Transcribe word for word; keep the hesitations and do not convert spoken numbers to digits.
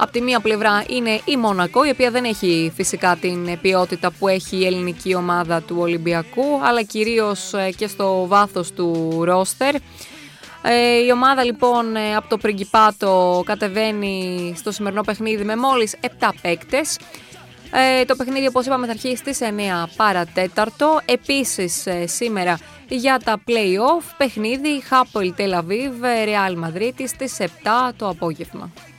Από τη μία πλευρά είναι η Μονακό, η οποία δεν έχει φυσικά την ποιότητα που έχει η ελληνική ομάδα του Ολυμπιακού, αλλά κυρίως και στο βάθος του ρόστερ. Η ομάδα λοιπόν από το Πριγκιπάτο κατεβαίνει στο σημερινό παιχνίδι με μόλις επτά παίκτες. Το παιχνίδι, όπως είπαμε, θα αρχίσει στις εννιά παρατέταρτο. Επίσης σήμερα για τα play-off παιχνίδι Χάπολ Τελ Αβίβ Ρεάλ Μαδρίτης στις επτά το απόγευμα.